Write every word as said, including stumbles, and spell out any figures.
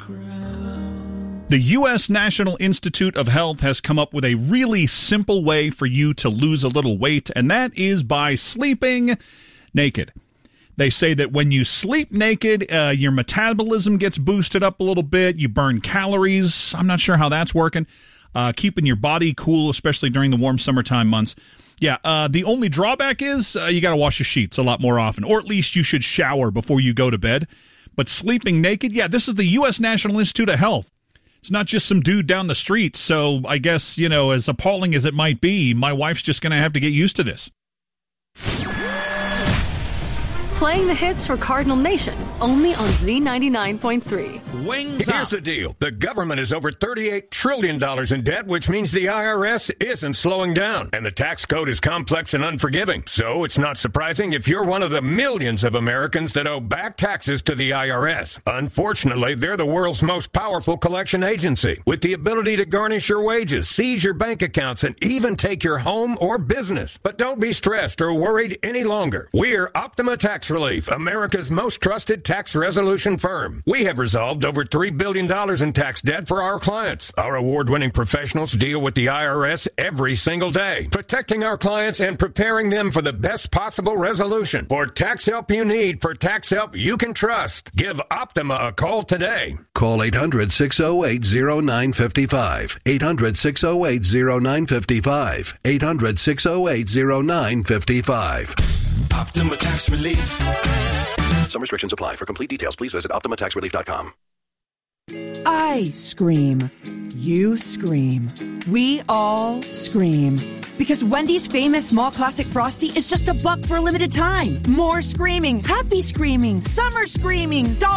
The U S National Institute of Health has come up with a really simple way for you to lose a little weight, and that is by sleeping naked. They say that when you sleep naked, uh, your metabolism gets boosted up a little bit. You burn calories. I'm not sure how that's working. Uh, keeping your body cool, especially during the warm summertime months. Yeah, uh, the only drawback is uh, you got to wash your sheets a lot more often, or at least you should shower before you go to bed. But sleeping naked, yeah, this is the U S National Institute of Health. It's not just some dude down the street, so I guess, you know, as appalling as it might be, my wife's just going to have to get used to this. Playing the hits for Cardinal Nation, only on Z ninety-nine point three. Wings Here's up. the deal. The government is over thirty-eight trillion dollars in debt, which means the I R S isn't slowing down. And the tax code is complex and unforgiving. So it's not surprising if you're one of the millions of Americans that owe back taxes to the I R S. Unfortunately, they're the world's most powerful collection agency, with the ability to garnish your wages, seize your bank accounts, and even take your home or business. But don't be stressed or worried any longer. We're Optima Tax Relief, America's most trusted tax resolution firm. We have resolved over three billion dollars in tax debt for our clients. Our award-winning professionals deal with the I R S every single day, protecting our clients and preparing them for the best possible resolution. For tax help you need, for tax help you can trust, give Optima a call today. Call eight hundred, six oh eight, oh nine five five. eight hundred, six oh eight, oh nine five five. eight hundred, six oh eight, oh nine five five. Optima Tax Relief. Some restrictions apply. For complete details, please visit optima tax relief dot com. I scream. You scream. We all scream. Because Wendy's famous small classic Frosty is just a buck for a limited time. More screaming, happy screaming, summer screaming,